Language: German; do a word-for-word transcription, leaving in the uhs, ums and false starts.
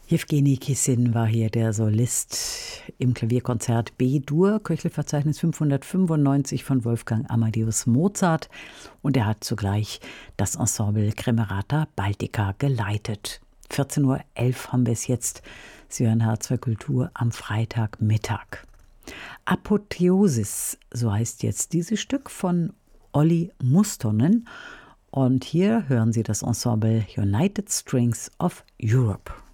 Jewgeni Kissin war hier der Solist im Klavierkonzert B-Dur, Köchelverzeichnis fünfhundertfünfundneunzig von Wolfgang Amadeus Mozart. Und er hat zugleich das Ensemble Kremerata Baltica geleitet. vierzehn Uhr elf haben wir es jetzt. Sie hören H zwei Kultur am Freitagmittag. Apotheosis, so heißt jetzt dieses Stück von Olli Mustonen. Und hier hören Sie das Ensemble United Strings of Europe.